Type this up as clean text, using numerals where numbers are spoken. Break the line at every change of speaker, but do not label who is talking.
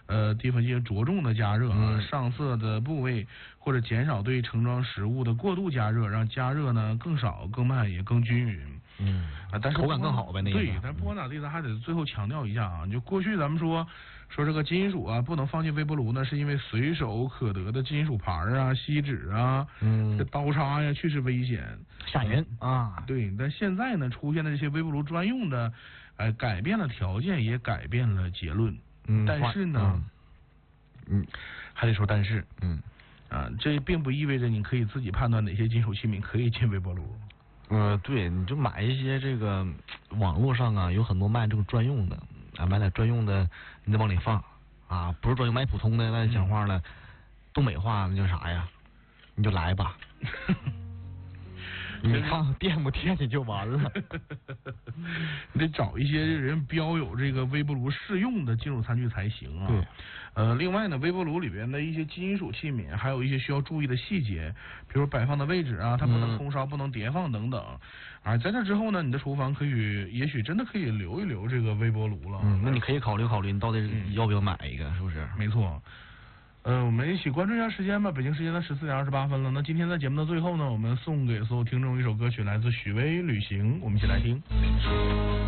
地方进行着重的加热啊，上色的部位或者减少对盛装食物的过度加热，让加热呢更少、更慢也更均匀。但是
口感更好呗，那
对，但不管咋地，咱还得最后强调一下啊，就过去咱们说这个金属啊不能放进微波炉呢，是因为随手可得的金属盘啊、锡纸啊、这刀叉呀，确实危险
吓人啊。
对，但现在呢出现的这些微波炉专用的，改变了条件，也改变了结论。但是呢，
还得说但是，
这并不意味着你可以自己判断哪些金属器皿可以进微波炉。
对，你就买一些这个网络上啊，有很多卖这种专用的啊，买点专用的，你得往里放啊，不是专用买普通的，那讲话了，东北话那叫啥呀？你就来吧。你看垫不垫去就完了。
你得找一些人标有这个微波炉适用的金属餐具才行啊。
对。
另外呢，微波炉里边的一些金属器皿，还有一些需要注意的细节，比如摆放的位置啊，它不能空烧，不能叠放等等。在这之后呢，你的厨房也许真的可以留一留这个微波炉了。
那你可以考虑考虑，你到底要不要买一个，是不是？
没错。我们一起关注一下时间吧。北京时间的14:28了。那今天在节目的最后呢，我们送给所有听众一首歌曲，来自许巍《旅行》，我们一起来听。